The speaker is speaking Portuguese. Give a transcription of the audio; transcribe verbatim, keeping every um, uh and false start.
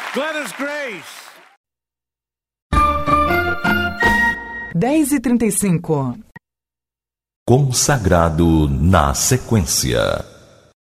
Gladys Grace. dez e trinta e cinco. Consagrado na sequência.